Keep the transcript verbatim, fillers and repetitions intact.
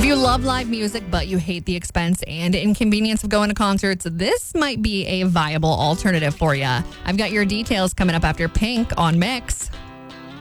you love live music, but you hate the expense and inconvenience of going to concerts, this might be a viable alternative for you. I've got your details coming up after Pink on Mix.